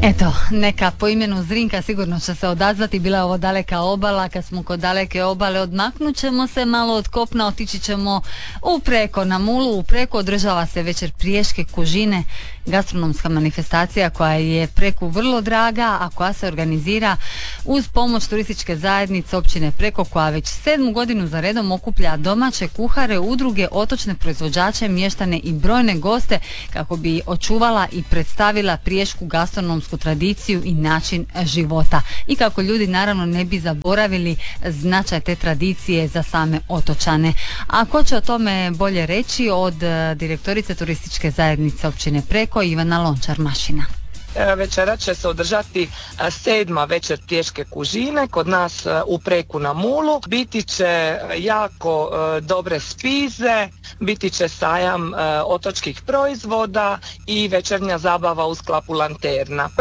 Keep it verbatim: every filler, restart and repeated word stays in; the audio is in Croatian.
Eto, neka po imenu Zrinka sigurno će se odazvati, bila je ovo daleka obala, kad smo kod daleke obale odmaknut ćemo se malo od kopna, otići ćemo u Preko na Mulu. U Preku održava se večer Priješke kužine, gastronomska manifestacija koja je Preku vrlo draga, a koja se organizira uz pomoć turističke zajednice općine Preko, koja već sedmu godinu za redom okuplja domaće kuhare, udruge, otočne proizvođače, mještane i brojne goste kako bi očuvala i predstavila priješku gastronomsku tradiciju i način života i kako ljudi naravno ne bi zaboravili značaj te tradicije za same otočane. A ko će o tome bolje reći od direktorice turističke zajednice općine Preko, Ivana Lončar-Mašina. Večera će se održati sedma večer Priješke kužine kod nas u Preku na Mulu. Biti će jako dobre spize, biti će sajam otočkih proizvoda i večernja zabava u sklopu lanterna.